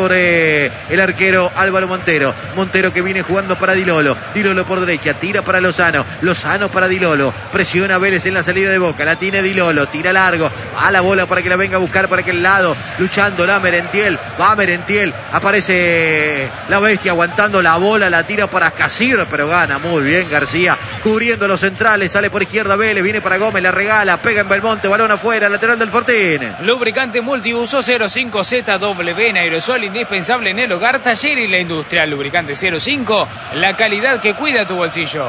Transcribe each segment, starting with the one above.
sobre el arquero Álvaro Montero. Montero que viene jugando para Di Lolo. Di Lolo por derecha, tira para Lozano. Lozano para Di Lolo. Presiona Vélez en la salida de Boca. La tiene Di Lolo, tira largo. A la bola para que la venga a buscar para aquel lado. Luchando la Merentiel. Va Merentiel. Aparece la bestia aguantando la bola. La tira para Casir, pero gana muy bien García. Cubriendo los centrales. Sale por izquierda Vélez. Viene para Gómez. La regala. Pega en Belmonte. Balón afuera. Lateral del Fortín. Lubricante Multiuso 05ZW en aerosol, indispensable en el hogar, taller y la industria. Lubricante 05, la calidad que cuida tu bolsillo.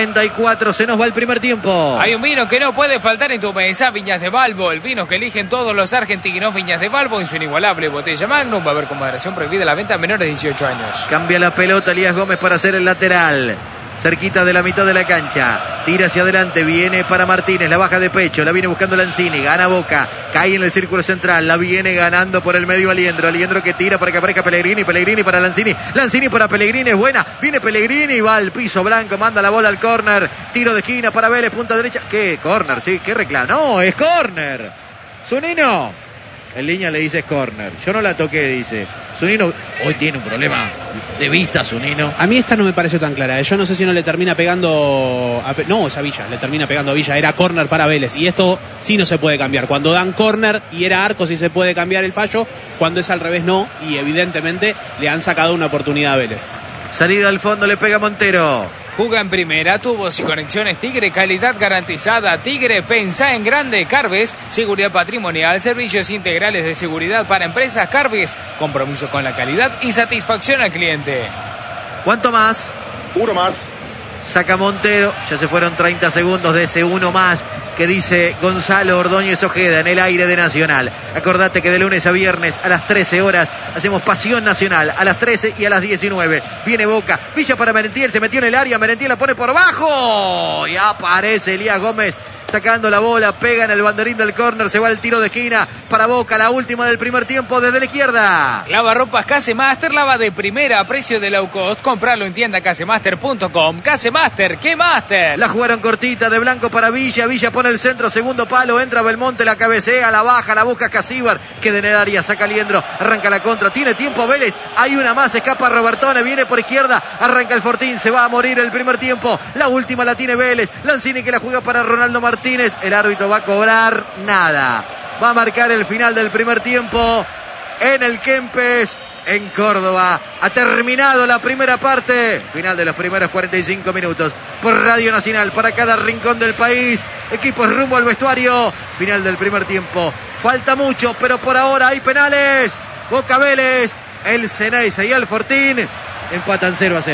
44, se nos va el primer tiempo. Hay un vino que no puede faltar en tu mesa, Viñas de Balbo, el vino que eligen todos los argentinos. Viñas de Balbo en su inigualable botella Magnum. Va a haber con moderación prohibida la venta a menores de 18 años. Cambia la pelota Elías Gómez para hacer el lateral. Cerquita de la mitad de la cancha. Tira hacia adelante. Viene para Martínez. La baja de pecho. La viene buscando Lanzini. Gana Boca. Cae en el círculo central. La viene ganando por el medio Aliendro. Aliendro que tira para que aparezca Pellegrini. Pellegrini para Lanzini. Lanzini para Pellegrini. Es buena. Viene Pellegrini. Va al piso blanco. Manda la bola al córner. Tiro de esquina para Vélez. Punta derecha. ¿Qué? Córner. Sí. ¿Qué reclama? No, es córner. Zunino. En línea le dice es córner. Yo no la toqué, dice. Zunino hoy tiene un problema de vista, Zunino. A mí esta no me pareció tan clara. Yo no sé si no le termina pegando... No, es a Villa. Le termina pegando a Villa. Era córner para Vélez. Y esto sí no se puede cambiar. Cuando dan córner y era arco sí se puede cambiar el fallo. Cuando es al revés no. Y evidentemente le han sacado una oportunidad a Vélez. Salida al fondo le pega Montero. Juga en primera, tubos y conexiones Tigre, calidad garantizada. Tigre, pensá en grande. Carves, seguridad patrimonial, servicios integrales de seguridad para empresas. Carves, compromiso con la calidad y satisfacción al cliente. ¿Cuánto más? Uno más. Saca Montero, ya se fueron 30 segundos de ese uno más que dice Gonzalo Ordóñez Ojeda en el aire de Nacional. Acordate que de lunes a viernes a las 13 horas hacemos Pasión Nacional, a las 13 y a las 19. Viene Boca, Villa para Merentiel, se metió en el área, Merentiel la pone por abajo y aparece Elías Gómez sacando la bola, pega en el banderín del córner, se va el tiro de esquina para Boca, la última del primer tiempo desde la izquierda. Lavarropas Casemaster, lava de primera a precio de low cost. Compralo en tienda casemaster.com. Casemaster, ¿qué master? La jugaron cortita de blanco para Villa, Villa pone el centro, segundo palo, entra Belmonte, la cabecea, la baja, la busca Casíbar, queda en el área, saca Aliendro, arranca la contra, tiene tiempo Vélez, hay una más, escapa Robertone, viene por izquierda, arranca el Fortín, se va a morir el primer tiempo, la última la tiene Vélez, Lanzini que la juega para Ronaldo Martínez, el árbitro va a cobrar nada, va a marcar el final del primer tiempo en el Kempes, en Córdoba. Ha terminado la primera parte, final de los primeros 45 minutos por Radio Nacional, para cada rincón del país, equipos rumbo al vestuario, final del primer tiempo, falta mucho, pero por ahora hay penales. Boca Vélez, el Ceneice y el Fortín empatan 0-0.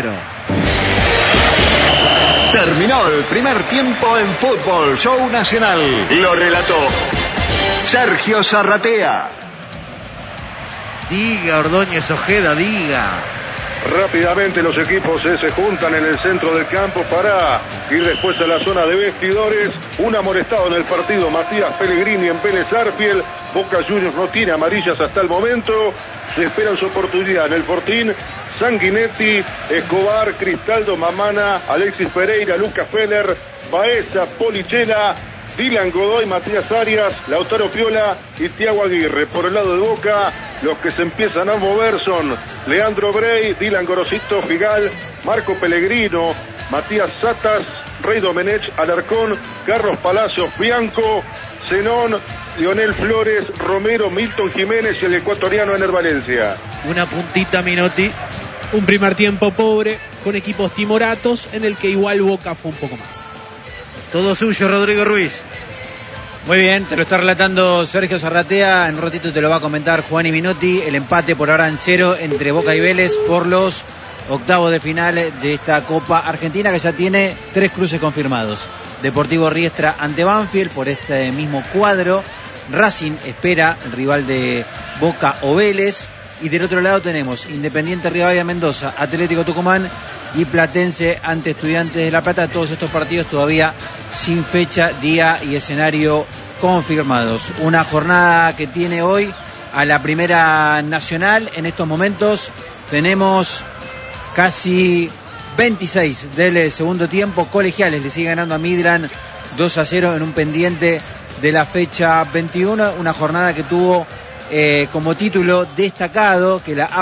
Terminó el primer tiempo en Fútbol Show Nacional. Lo relató Sergio Zarratea. Diga Ordóñez Ojeda, diga. Rápidamente los equipos se juntan en el centro del campo para ir después a la zona de vestidores. Un amonestado en el partido, Matías Pellegrini en Vélez Sarsfield. Boca Juniors no tiene amarillas hasta el momento. Se esperan su oportunidad en el Fortín. Sanguinetti, Escobar, Cristaldo, Mamana, Alexis Pereira, Lucas Feller, Baeza, Polichela, Dylan Godoy, Matías Arias, Lautaro Piola y Thiago Aguirre. Por el lado de Boca, los que se empiezan a mover son Leandro Brey, Dylan Gorosito, Figal, Marco Pellegrino, Matías Satas, Rey Domenech, Alarcón, Carlos Palacios, Bianco, Zenón, Lionel Flores, Romero, Milton Jiménez y el ecuatoriano Ener Valencia. Una puntita Minotti. Un primer tiempo pobre con equipos timoratos en el que igual Boca fue un poco más. Todo suyo, Rodrigo Ruiz. Muy bien, te lo está relatando Sergio Zarratea. En un ratito te lo va a comentar Juan y Minotti. El empate por ahora en 0 entre Boca y Vélez por los octavos de final de esta Copa Argentina, que ya tiene 3 cruces confirmados. Deportivo Riestra ante Banfield por este mismo cuadro. Racing espera el rival de Boca o Vélez. Y del otro lado tenemos Independiente Rivadavia Mendoza, Atlético Tucumán y Platense ante Estudiantes de La Plata. Todos estos partidos todavía sin fecha, día y escenario confirmados. Una jornada que tiene hoy a la Primera Nacional. En estos momentos tenemos casi 26 del segundo tiempo. Colegiales le sigue ganando a Midland 2-0 en un pendiente de la fecha 21. Una jornada que tuvo como título destacado que la